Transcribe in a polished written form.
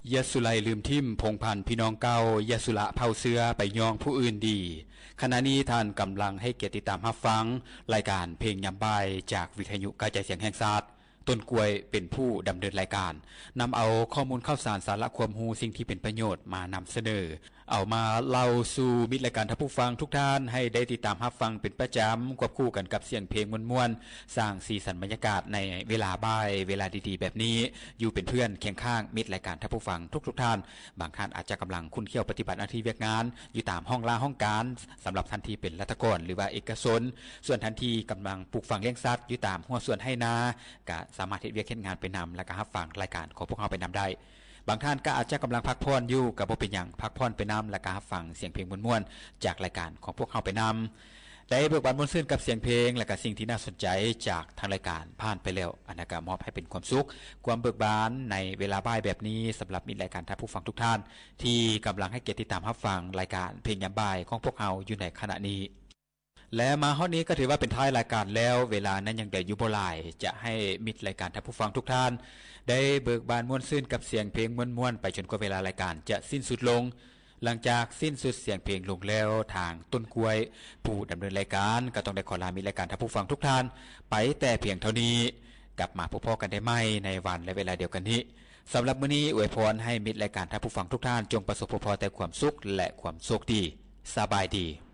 ยะสุไลลืมทิ่มพงพันธ์พี่น้องเก่ายะสุละเผาเสื้อไปยองผู้อื่นดีขณะนี้ท่านกำลังให้เกียรติตามรับฟังรายการเพลงยามบ่ายจากวิทยุกระจายเสียงแห่งชาติต้นกล้วยเป็นผู้ดำเนินรายการนำเอาข้อมูลข่าวสารสาระความรู้สิ่งที่เป็นประโยชน์มานำเสนอเอามาเล่าสู่มิตรรายการท่านผู้ฟังทุกท่านให้ได้ติดตามรับฟังเป็นประจำควบคู่กันกับเสียงเพลงม่วนๆสร้างสีสันบรรยากาศในเวลาบ่ายเวลาดีๆแบบนี้อยู่เป็นเพื่อนเคียงข้างมิตรรายการท่านผู้ฟังทุกท่านบางท่านอาจจะกำลังคุ้นเคี่ยวปฏิบัติหน้าที่เวียกงานอยู่ตามห้องลาห้องการสำหรับท่านที่เป็นรัฐกรหรือว่าเอกชนส่วนท่านที่กำลังปลูกฝังเลี้ยงสัตว์อยู่ตามหัวสวนให้นาก็สามารถเฮ็ดเวียกเฮ็ดงานไปนำและก็รับฟังรายการของพวกเราไปนำได้บางท่านก็อาจจะกำลังพักผ่อนอยู่ก็บ่เป็นหยังพักผ่อนไปนำและก็รับฟังเสียงเพลงม่วนๆจากรายการของพวกเราไปนำได้เบิกบานม่วนซื่นกับเสียงเพลงและก็สิ่งที่น่าสนใจจากทางรายการผ่านไปแล้วอันนั้นก็มอบให้เป็นความสุขความเบิกบานในเวลาบ่ายแบบนี้สำหรับมิตรรายการท่านผู้ฟังทุกท่านที่กำลังให้เกียรติติดตามรับฟังรายการเพลงยามบ่ายของพวกเราอยู่ในขณะนี้และมาฮอดนี้ก็ถือว่าเป็นท้ายรายการแล้วเวลานั้นยังได้อยู่บ่หลายจะให้มิตรรายการท่านผู้ฟังทุกท่านได้เบิกบานม่วนซื่นกับเสียงเพลงม่วนๆไปจนกว่าเวลารายการจะสิ้นสุดลงหลังจากสิ้นสุดเสียงเพลงลงแล้วทางต้นกล้วยผู้ดำเนินรายการก็ต้องได้ขอลามิตรรายการท่านผู้ฟังทุกท่านไปแต่เพียงเท่านี้กลับมาพบกันได้ใหม่ในวันและเวลาเดียวกันนี้สำหรับมื้อนี้อวยพรให้มิตรรายการท่านผู้ฟังทุกท่านจงประสบพบแต่ความสุขและความโชคดีสบายดี